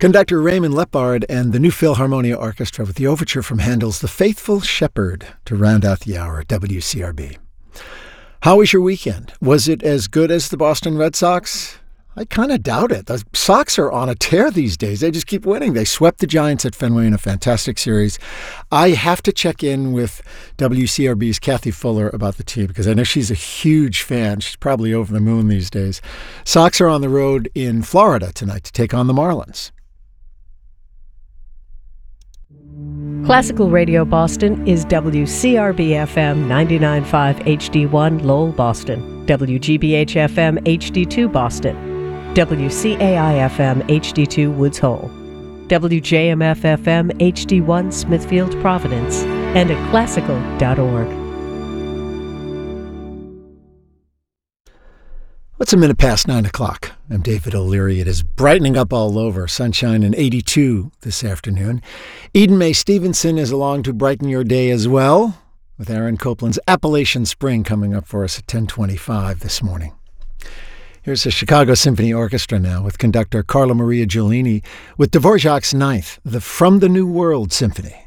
Conductor Raymond Lepard and the New Philharmonia Orchestra with the overture from Handel's The Faithful Shepherd to round out the hour at WCRB. How was your weekend? Was it as good as the Boston Red Sox? I kind of doubt it. The Sox are on a tear these days. They just keep winning. They swept the Giants at Fenway in a fantastic series. I have to check in with WCRB's Kathy Fuller about the team because I know she's a huge fan. She's probably over the moon these days. Sox are on the road in Florida tonight to take on the Marlins. Classical Radio Boston is WCRB-FM 99.5 HD1 Lowell, Boston, WGBH-FM HD2 Boston, WCAI-FM HD2 Woods Hole, WJMF-FM HD1 Smithfield, Providence, and at classical.org. What's a minute past 9 o'clock? I'm David O'Leary. It is brightening up all over. Sunshine and 82 this afternoon. Eden May Stevenson is along to brighten your day as well, with Aaron Copland's Appalachian Spring coming up for us at 10:25 this morning. Here's the Chicago Symphony Orchestra now with conductor Carla Maria Giulini with Dvorak's Ninth, the From the New World Symphony.